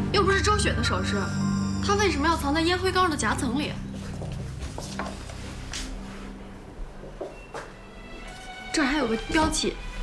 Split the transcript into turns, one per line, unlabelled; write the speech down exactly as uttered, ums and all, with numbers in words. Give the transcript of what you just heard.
又不是周雪的首饰，它为什么要藏在烟灰缸的夹层里？这儿还有个标记，